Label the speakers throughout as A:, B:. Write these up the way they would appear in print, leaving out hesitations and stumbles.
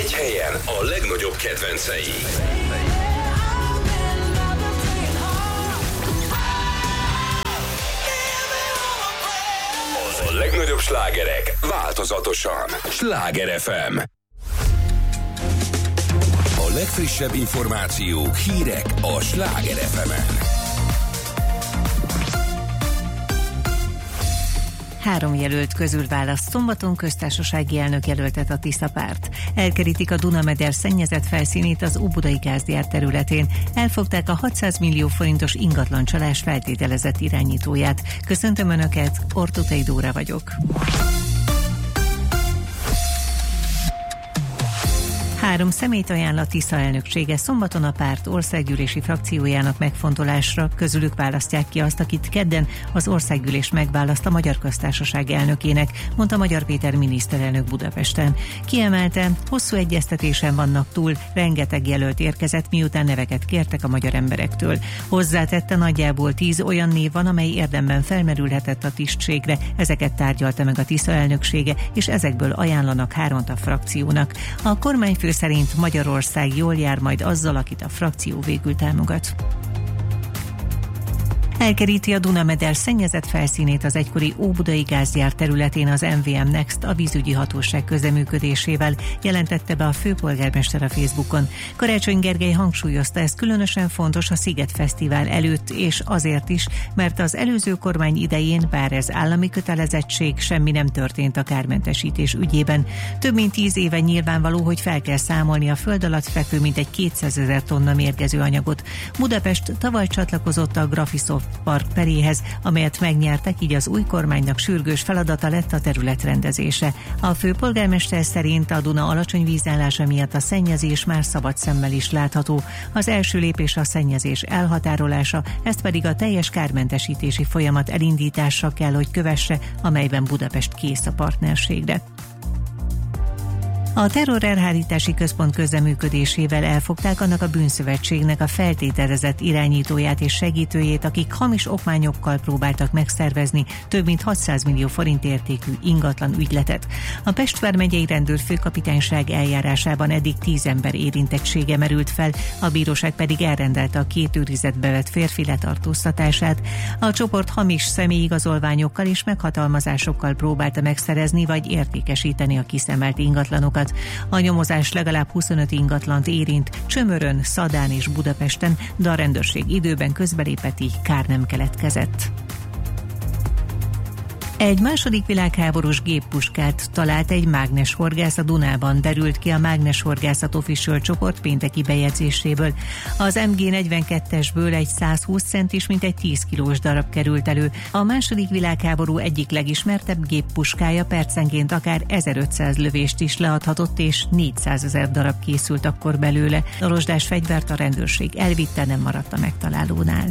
A: Egy helyen a legnagyobb kedvencei. A legnagyobb slágerek változatosan. Sláger FM. A legfrissebb információk, hírek a Sláger FM-en.
B: 3 jelölt közül választ szombaton köztársasági elnök jelöltet a Tisza párt. Elkerítik a Duna-meder szennyezett felszínét az Óbudai gázgyár területén. Elfogták a 600 millió forintos ingatlancsalás feltételezett irányítóját. Köszöntöm Önöket, Ortutei Dóra vagyok. 3 személyt ajánl a Tisza elnöksége szombaton a párt országgyűlési frakciójának megfontolásra, közülük választják ki azt, akit kedden az országgyűlés megválaszt a Magyar Köztársaság elnökének, mondta Magyar Péter miniszterelnök Budapesten. Kiemelte, hosszú egyeztetésen vannak túl, rengeteg jelölt érkezett, miután neveket kértek a magyar emberektől. Hozzátette, nagyjából 10 olyan név van, amely érdemben felmerülhetett a tisztségre, ezeket tárgyalta meg a Tisza elnöksége, és ezekből ajánlanak 3 a frakciónak. A kormányfő szerint Magyarország jól jár majd azzal, akit a frakció végül támogat. Elkeríti a Duna-meder szennyezett felszínét az egykori Óbudai gázgyár területén az MVM Next a vízügyi hatóság közreműködésével, jelentette be a főpolgármester a Facebookon. Karácsony Gergely hangsúlyozta, ez különösen fontos a Sziget Fesztivál előtt, és azért is, mert az előző kormány idején, bár ez állami kötelezettség, semmi nem történt a kármentesítés ügyében. Több mint 10 éve nyilvánvaló, hogy fel kell számolni a föld alatt fekvő mintegy 200 000 tonna mérgező anyagot. Budapest tavaly csatlakozott a Graphisoft Park peréhez, amelyet megnyertek, így az új kormánynak sürgős feladata lett a terület rendezése. A főpolgármester szerint a Duna alacsony vízállása miatt a szennyezés már szabad szemmel is látható. Az első lépés a szennyezés elhatárolása, ezt pedig a teljes kármentesítési folyamat elindítása kell, hogy kövesse, amelyben Budapest kész a partnerségre. A terrorelhárítási központ közreműködésével elfogták annak a bűnszövetségnek a feltételezett irányítóját és segítőjét, akik hamis okmányokkal próbáltak megszervezni több mint 600 millió forint értékű ingatlan ügyletet. A Pest vármegyei rendőrfőkapitányság eljárásában eddig 10 ember érintettsége merült fel, a bíróság pedig elrendelte a 2 őrizetbe vett férfi letartóztatását. A csoport hamis személyigazolványokkal és meghatalmazásokkal próbálta megszerezni vagy értékesíteni a kiszemelt ingatlanokat. A nyomozás legalább 25 ingatlant érint, Csömörön, Szadán és Budapesten, de a rendőrség időben közbelépett, így kár nem keletkezett. Egy második világháborús géppuskát talált egy mágneshorgász a Dunában, derült ki a Mágneshorgászat Official csoport pénteki bejegyzéséből. Az MG42-esből egy 120 centis, mintegy 10 kilós darab került elő. A második világháború egyik legismertebb géppuskája percenként akár 1500 lövést is leadhatott, és 400 000 darab készült akkor belőle. A rozsdás fegyvert a rendőrség elvitte, nem maradt a megtalálónál.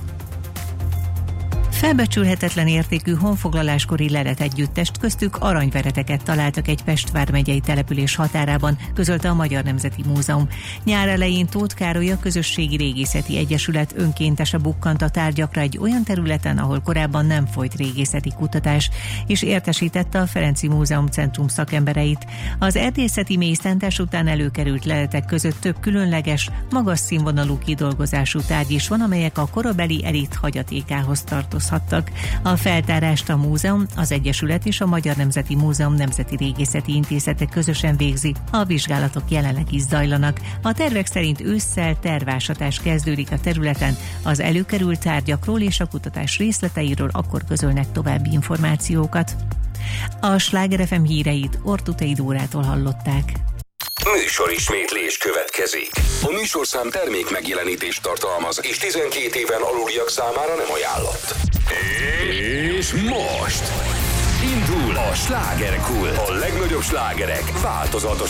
B: Felbecsülhetetlen értékű honfoglaláskori leletegyüttest, köztük aranyvereteket találtak egy Pest vármegyei település határában, közölte a Magyar Nemzeti Múzeum. Nyár elején Tóth Károly, a Közösségi Régészeti Egyesület önkéntese bukkant a tárgyakra egy olyan területen, ahol korábban nem folyt régészeti kutatás, és értesítette a Ferenci Múzeum Centrum szakembereit. Az erdészeti mélyszántás után előkerült leletek között több különleges, magas színvonalú kidolgozású tárgy is van, amelyek a korabeli elit hagyatékához tartozhatnak. A feltárást a múzeum, az Egyesület és a Magyar Nemzeti Múzeum Nemzeti Régészeti Intézete közösen végzi. A vizsgálatok jelenleg is zajlanak. A tervek szerint ősszel tervásatás kezdődik a területen. Az előkerült tárgyakról és a kutatás részleteiről akkor közölnek további információkat. A Sláger FM híreit Ortutei Dórától hallották.
A: Műsorismétlés következik. A műsorszám termék megjelenítést tartalmaz, és 12 éven aluliak számára nem ajánlott. És most indul a Slágerkult. A legnagyobb slágerek változatosan.